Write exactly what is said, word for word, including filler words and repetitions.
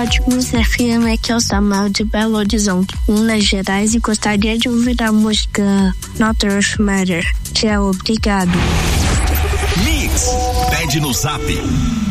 Ótimos F M, aqui é o Samuel de Belo Horizonte, Minas Gerais, e gostaria de ouvir a música Not Earth Matter. Tchau, obrigado. Mix, pede no Zap